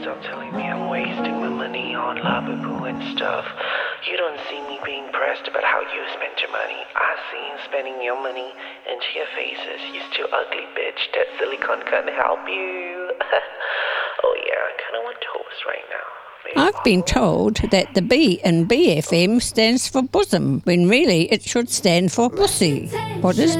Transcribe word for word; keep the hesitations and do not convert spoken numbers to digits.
stop telling me I'm wasting my money on Labubu and stuff. You don't see me being pressed about how you spent your money. I see you spending your money into your faces. You still ugly bitch. That silicone can't help you. Oh yeah, I kind of want toast right now. Maybe I've been told that the B in B F M stands for bosom, when really it should stand for pussy. What is